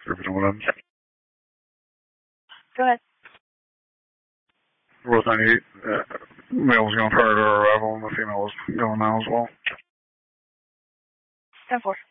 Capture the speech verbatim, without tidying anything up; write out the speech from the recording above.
Griffin Williams. Go ahead. North ninety-eight, uh, male was gone prior to our arrival, and the female was going now as well. ten four.